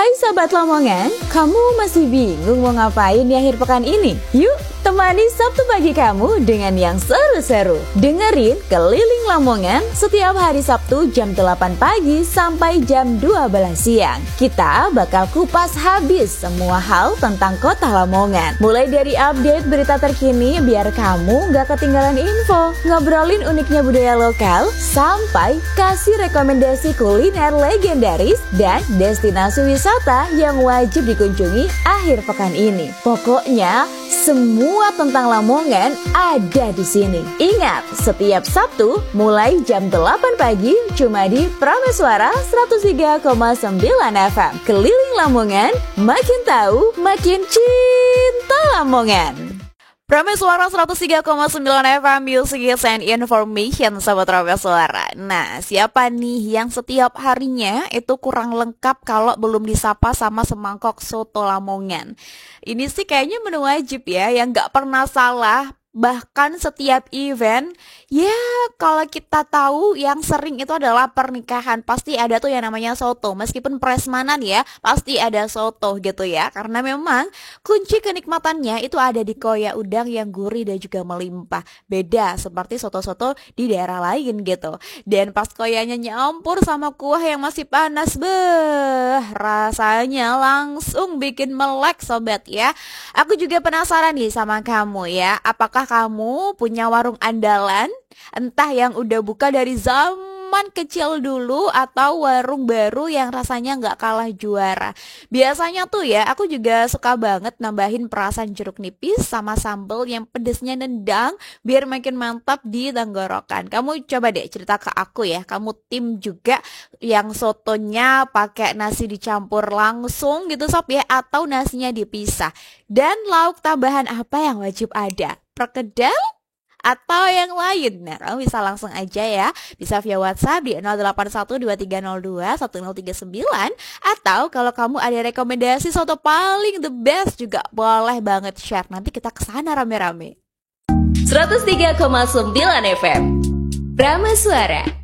Hai Sahabat Lamongan, kamu masih bingung mau ngapain di akhir pekan ini? Yuk, temani Sabtu pagi kamu dengan yang seru-seru. Dengerin Keliling Lamongan setiap hari Sabtu jam 8 pagi sampai jam 12 siang. Kita bakal kupas habis semua hal tentang kota Lamongan. Mulai dari update berita terkini biar kamu gak ketinggalan info, ngobrolin uniknya budaya lokal, sampai kasih rekomendasi kuliner legendaris dan destinasi wisata yang wajib dikunjungi akhir pekan ini. Pokoknya semua tentang Lamongan ada di sini. Ingat, setiap Sabtu mulai jam 8 pagi cuma di Prameswara 103,9 FM. Keliling Lamongan, makin tahu, makin cinta Lamongan. Prameswara 103,9 FM Music and Information, Sobat Prameswara. Nah, siapa nih yang setiap harinya itu kurang lengkap kalau belum disapa sama semangkok soto Lamongan? Ini sih kayaknya menu wajib ya, yang gak pernah salah. Bahkan setiap event, ya kalau kita tahu yang sering itu adalah pernikahan, pasti ada tuh yang namanya soto. Meskipun prasmanan ya, pasti ada soto gitu ya. Karena memang kunci kenikmatannya itu ada di koya udang yang gurih dan juga melimpah. Beda seperti soto-soto di daerah lain gitu. Dan pas koyanya nyampur sama kuah yang masih panas, rasanya langsung bikin melek sobat ya. Aku juga penasaran nih sama kamu ya, apakah kamu punya warung andalan, entah yang udah buka dari zaman kecil dulu atau warung baru yang rasanya nggak kalah juara? Biasanya tuh ya, aku juga suka banget nambahin perasan jeruk nipis sama sambal yang pedesnya nendang biar makin mantap di tenggorokan. Kamu coba deh cerita ke aku ya, kamu tim juga yang sotonya pakai nasi dicampur langsung gitu sob ya, atau nasinya dipisah? Dan lauk tambahan apa yang wajib ada? Perkedel atau yang lain? Nah, kamu bisa langsung aja ya, bisa via WhatsApp di 0812302139, atau kalau kamu ada rekomendasi soto paling the best juga boleh banget share, nanti kita kesana rame-rame. 103,9 FM Prameswara.